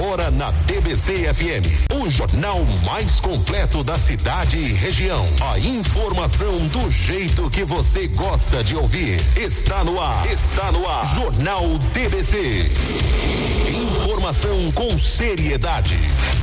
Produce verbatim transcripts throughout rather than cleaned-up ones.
Agora na D B C F M, o jornal mais completo da cidade e região. A informação do jeito que você gosta de ouvir. Está no ar. Está no ar. Jornal D B C. Informação com seriedade.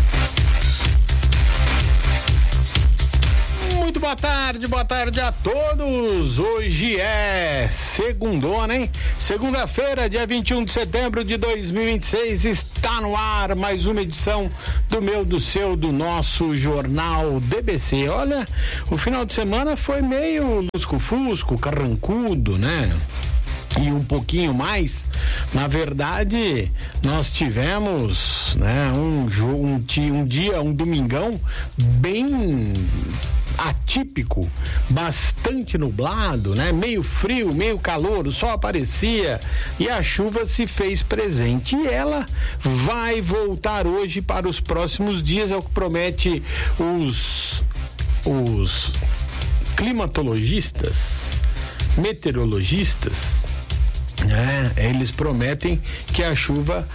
Muito boa tarde, boa tarde a todos. Hoje é segundona, hein? Segunda-feira, dia vinte e um de setembro de dois mil e vinte e seis, está no ar mais uma edição do meu, do seu, do nosso jornal D B C. Olha, o final de semana foi meio lusco-fusco, carrancudo, né? E um pouquinho mais, na verdade, nós tivemos, né, um, um, um dia, um domingão bem atípico, bastante nublado, né? Meio frio, meio calor, o sol aparecia e a chuva se fez presente. E ela vai voltar hoje para os próximos dias, é o que promete os, os climatologistas, meteorologistas. É, eles prometem que a chuva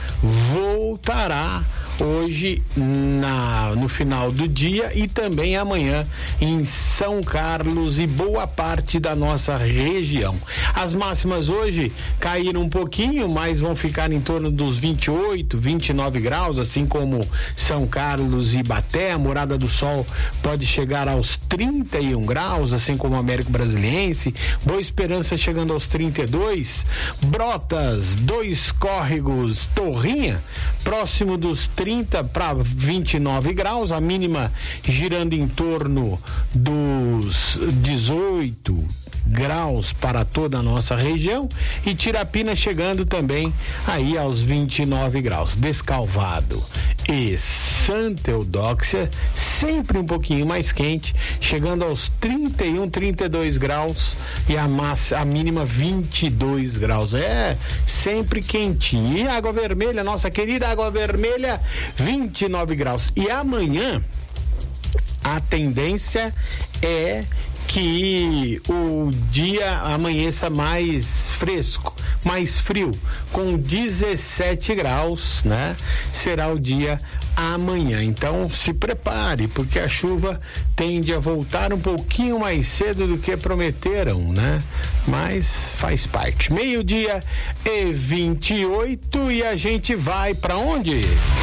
voltará hoje na, no final do dia e também amanhã em São Carlos e boa parte da nossa região. As máximas hoje caíram um pouquinho, mas vão ficar em torno dos vinte e oito, vinte e nove graus, assim como São Carlos e Ibaté. A Morada do Sol pode chegar aos trinta e um graus, assim como Américo Brasiliense. Boa Esperança chegando aos trinta e dois. Brotas, Dois Córregos, Torrinha, próximo dos trinta para vinte e nove graus, a mínima girando em torno dos dezoito graus para toda a nossa região, e Tirapina chegando também aí aos vinte e nove graus. Descalvado e Santa Eudóxia sempre um pouquinho mais quente, chegando aos trinta e um, trinta e dois graus e a massa, a mínima vinte e dois graus. É sempre quentinho. E Água Vermelha, nossa querida Água Vermelha, vinte e nove graus. E amanhã a tendência é que o dia amanheça mais fresco, mais frio, com dezessete graus, né? Será o dia amanhã. Então se prepare, porque a chuva tende a voltar um pouquinho mais cedo do que prometeram, né? Mas faz parte. Meio-dia e vinte e oito e a gente vai para onde?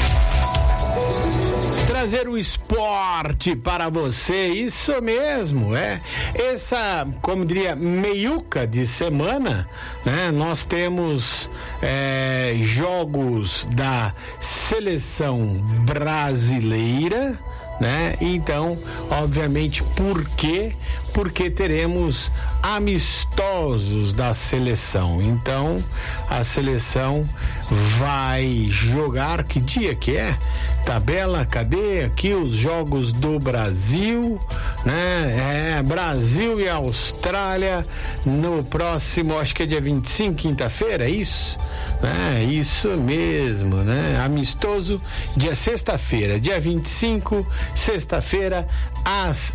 Trazer o esporte para você, isso mesmo, é. Essa, como diria, meiuca de semana, né? Nós temos é, jogos da seleção brasileira, né? Então, obviamente, por quê? Porque teremos amistosos da seleção. Então, a seleção vai jogar, que dia que é? Tabela, cadê aqui os jogos do Brasil, né? É, Brasil e Austrália no próximo, acho que é dia vinte e cinco, quinta-feira, é isso? É, isso mesmo, né? Amistoso, dia sexta-feira, dia vinte e cinco, sexta-feira, às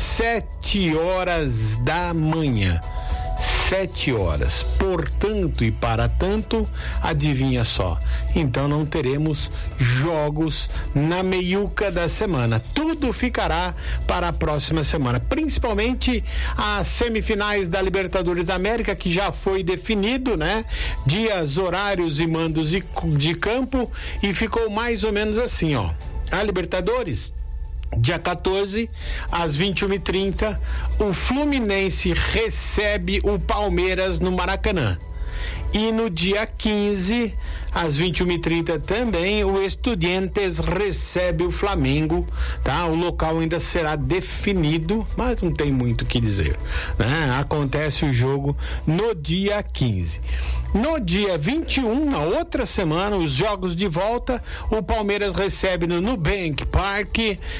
sete horas da manhã. Sete horas. Portanto e para tanto, adivinha só, então não teremos jogos na meiuca da semana. Tudo ficará para a próxima semana, principalmente as semifinais da Libertadores da América, que já foi definido, né? Dias, horários e mandos de, de campo, e ficou mais ou menos assim, ó. A Libertadores, dia quatorze, às vinte e uma e trinta, o Fluminense recebe o Palmeiras no Maracanã. E no dia quinze, às vinte e uma e trinta também, o Estudiantes recebe o Flamengo, tá? O local ainda será definido, mas não tem muito o que dizer, né? Acontece o jogo no dia quinze. No dia vinte e um, na outra semana, os jogos de volta, o Palmeiras recebe no Nubank Park,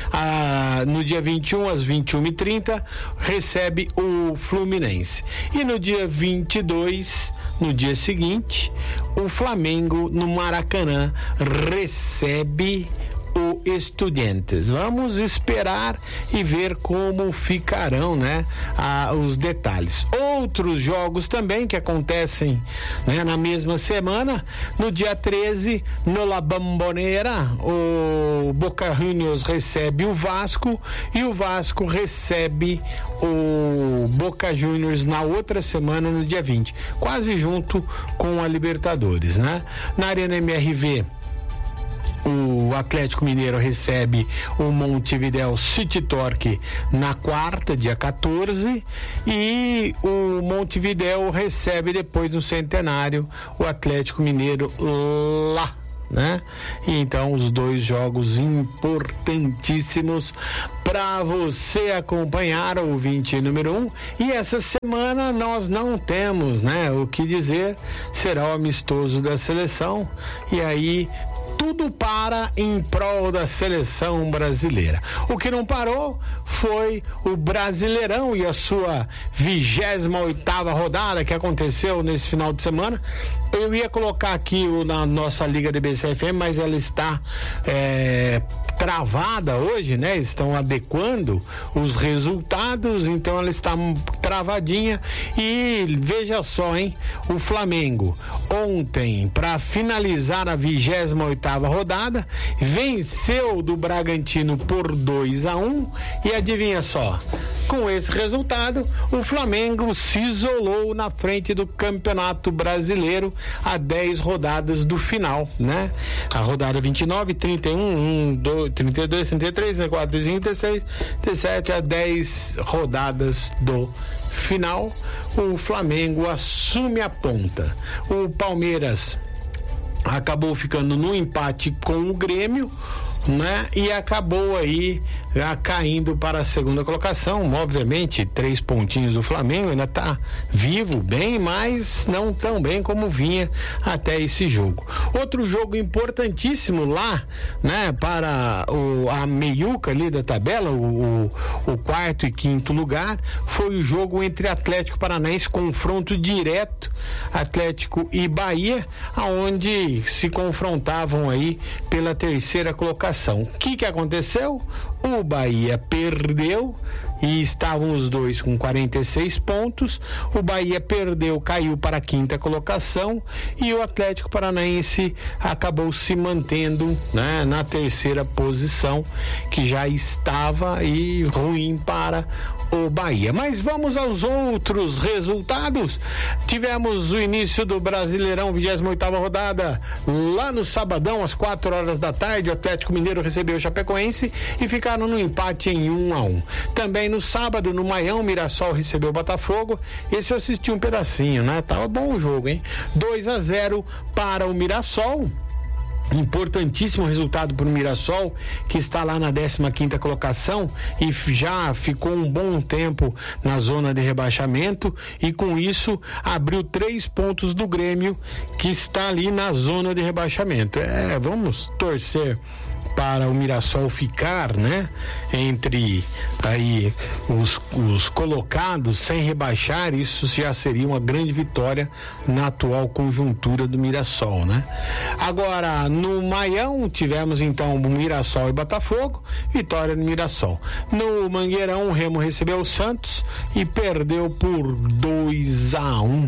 ah, no dia vinte e um, às vinte e uma e trinta, recebe o Fluminense. E no dia vinte e dois, no dia seguinte, o Flamengo no Maracanã recebe o Estudiantes. Vamos esperar e ver como ficarão, né, ah, os detalhes. Outros jogos também que acontecem, né, na mesma semana. No dia treze, no La Bombonera, o Boca Juniors recebe o Vasco e o Vasco recebe o Boca Juniors na outra semana, no dia vinte, quase junto com a Libertadores, né? Na Arena M R V, o Atlético Mineiro recebe o Montevidéu City Torque na quarta, dia quatorze, e o Montevidéu recebe depois no Centenário o Atlético Mineiro lá, né? E então os dois jogos importantíssimos para você acompanhar, o ouvinte número um. E essa semana nós não temos, né, o que dizer, será o amistoso da seleção, e aí tudo para em prol da seleção brasileira. O que não parou foi o Brasileirão e a sua vigésima oitava rodada que aconteceu nesse final de semana. Eu ia colocar aqui o, na nossa Liga D B C F M, mas ela está é, travada hoje, né? Estão adequando os resultados, então ela está travadinha. E veja só, hein? O Flamengo ontem, para finalizar a vigésima oitava rodada, venceu do Bragantino por dois a um, e adivinha só, com esse resultado o Flamengo se isolou na frente do Campeonato Brasileiro a dez rodadas do final, né? A rodada vinte e nove, trinta e um, um, dois, trinta e dois, trinta e três, trinta e quatro, trinta e seis, trinta e sete, a dez rodadas do final, o Flamengo assume a ponta. O Palmeiras acabou ficando no empate com o Grêmio, né? E acabou aí já caindo para a segunda colocação. Obviamente, três pontinhos do Flamengo, ainda está vivo, bem, mas não tão bem como vinha até esse jogo. Outro jogo importantíssimo lá, né, para o, a meiuca ali da tabela, o, o, o quarto e quinto lugar, foi o jogo entre Atlético Paranaense, confronto direto, Atlético e Bahia, aonde se confrontavam aí pela terceira colocação. O que que aconteceu? O Bahia perdeu e estavam os dois com quarenta e seis pontos. O Bahia perdeu, caiu para a quinta colocação, e o Atlético Paranaense acabou se mantendo, né, na terceira posição, que já estava aí ruim para o Bahia. Mas vamos aos outros resultados. Tivemos o início do Brasileirão, vigésima oitava rodada, lá no sabadão, às quatro horas da tarde. O Atlético Mineiro recebeu o Chapecoense e ficaram no empate em um a um. Também no sábado, no Maião, o Mirassol recebeu o Botafogo. Esse eu assisti um pedacinho, né? Tava bom o jogo, hein? dois a zero para o Mirassol. Importantíssimo resultado para o Mirassol, que está lá na décima quinta colocação e já ficou um bom tempo na zona de rebaixamento, e com isso abriu três pontos do Grêmio, que está ali na zona de rebaixamento. É, vamos torcer para o Mirassol ficar, né, entre aí os, os colocados sem rebaixar. Isso já seria uma grande vitória na atual conjuntura do Mirassol, né? Agora, no Maião, tivemos então o Mirassol e Botafogo, vitória do Mirassol. No Mangueirão, o Remo recebeu o Santos e perdeu por dois a um.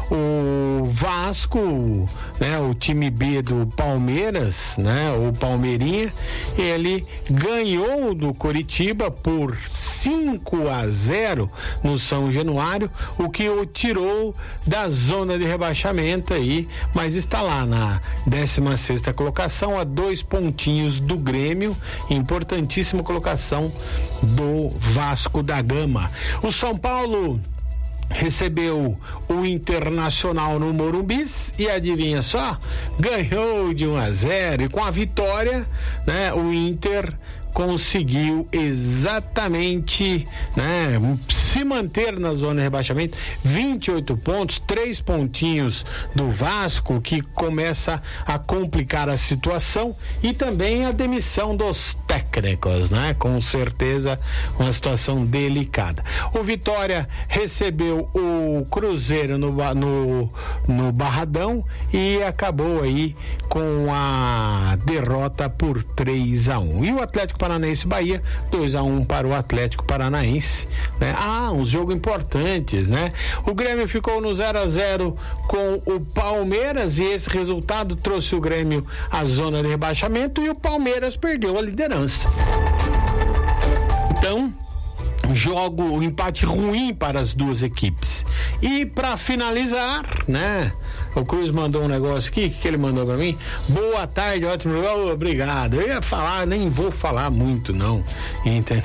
O Vasco, né, o time B do Palmeiras, né, o Palmeirinha, ele ganhou do Coritiba por cinco a zero no São Januário, o que o tirou da zona de rebaixamento aí, mas está lá na décima sexta colocação, a dois pontinhos do Grêmio. Importantíssima colocação do Vasco da Gama. O São Paulo recebeu o Internacional no Morumbi e adivinha só, ganhou de um a zero, e com a vitória, né, o Inter conseguiu exatamente, né, se manter na zona de rebaixamento, vinte e oito pontos, três pontinhos do Vasco, que começa a complicar a situação, e também a demissão dos técnicos, né? Com certeza uma situação delicada. O Vitória recebeu o Cruzeiro no, no, no Barradão e acabou aí com a derrota por três a um. E o Atlético Paranaense Bahia, dois a um para o Atlético Paranaense, né? Ah, uns jogos importantes, né? O Grêmio ficou no zero a zero com o Palmeiras e esse resultado trouxe o Grêmio à zona de rebaixamento e o Palmeiras perdeu a liderança. Então, jogo, um empate ruim para as duas equipes. E para finalizar, né? O Cruz mandou um negócio aqui, o que ele mandou para mim? Boa tarde, ótimo, oh, obrigado. Eu ia falar, nem vou falar muito não, entendeu?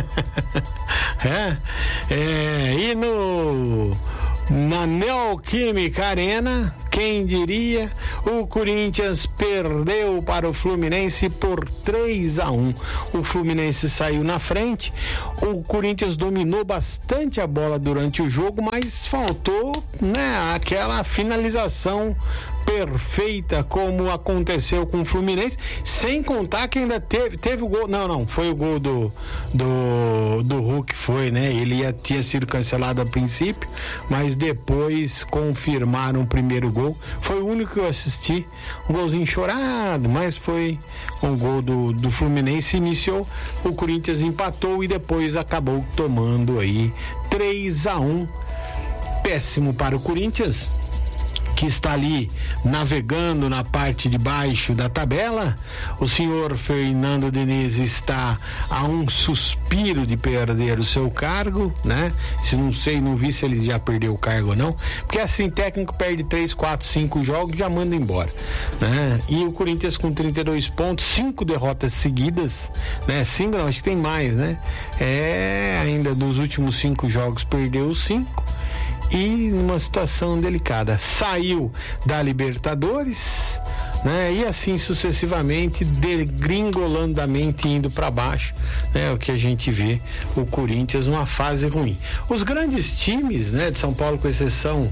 é, é, e no na Neoquímica Arena, quem diria, o Corinthians perdeu para o Fluminense por três a um. O Fluminense saiu na frente, o Corinthians dominou bastante a bola durante o jogo, mas faltou, né, aquela finalização perfeita como aconteceu com o Fluminense, sem contar que ainda teve, teve o gol, não, não, foi o gol do do, do Hulk, foi, né, ele ia, tinha sido cancelado a princípio, mas depois confirmaram o primeiro gol, foi o único que eu assisti, um golzinho chorado, mas foi um gol do, do Fluminense, iniciou, o Corinthians empatou e depois acabou tomando aí três a um, péssimo para o Corinthians, que está ali navegando na parte de baixo da tabela. O senhor Fernando Diniz está a um suspiro de perder o seu cargo, né? Se não sei, não vi se ele já perdeu o cargo ou não, porque assim, técnico perde três, quatro, cinco jogos e já manda embora, né? E o Corinthians com trinta e dois pontos, cinco derrotas seguidas, né? Cinco, não, acho que tem mais, né? É, ainda dos últimos cinco jogos perdeu cinco. E numa situação delicada, saiu da Libertadores, né? E assim sucessivamente, degringolandamente indo para baixo, né? O que a gente vê, o Corinthians numa fase ruim. Os grandes times, né, de São Paulo, com exceção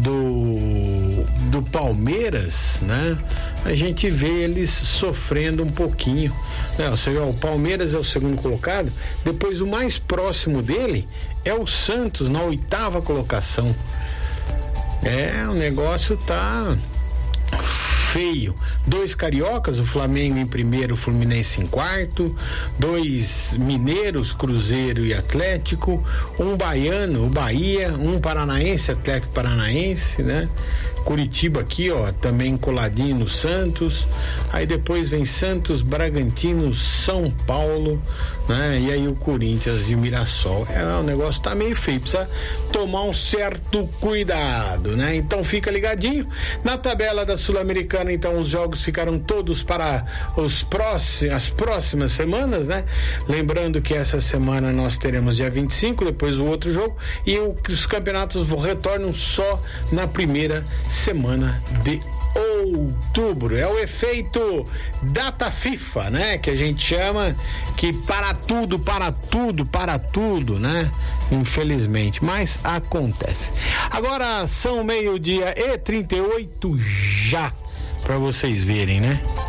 do do Palmeiras, né? A gente vê eles sofrendo um pouquinho, né? Ou seja, o Palmeiras é o segundo colocado, depois o mais próximo dele é o Santos na oitava colocação. É, o negócio tá feio. Dois cariocas, o Flamengo em primeiro, o Fluminense em quarto, dois mineiros, Cruzeiro e Atlético, um baiano, o Bahia, um paranaense, Atlético Paranaense, né? Curitiba aqui, ó, também coladinho no Santos. Aí depois vem Santos, Bragantino, São Paulo, né? E aí o Corinthians e o Mirassol. É, o negócio tá meio feio, precisa tomar um certo cuidado, né? Então fica ligadinho. Na tabela da Sul-Americana, então os jogos ficaram todos para os próximos, as próximas semanas, né? Lembrando que essa semana nós teremos dia vinte e cinco, depois o outro jogo, e o, os campeonatos retornam só na primeira semana de outubro. É o efeito data FIFA, né? Que a gente chama, que para tudo, para tudo, para tudo, né? Infelizmente, mas acontece. Agora são meio-dia e trinta e oito já, para vocês verem, né?